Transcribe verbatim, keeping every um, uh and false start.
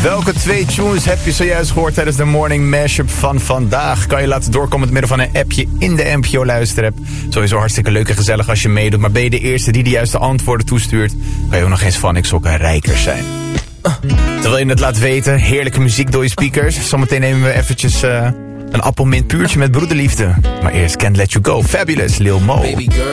Welke twee tunes heb je zojuist gehoord tijdens de morning mashup van vandaag? Kan je laten doorkomen door middel van een appje in de N P O luisterapp. Sowieso hartstikke leuk en gezellig als je meedoet. Maar ben je de eerste die de juiste antwoorden toestuurt, kan je ook nog eens van ik sokken rijker zijn. Uh, terwijl je het laat weten, heerlijke muziek door je speakers. Zometeen nemen we eventjes uh, een appelmint puurtje met broederliefde. Maar eerst Can't Let You Go, Fabulous, Lil Mo.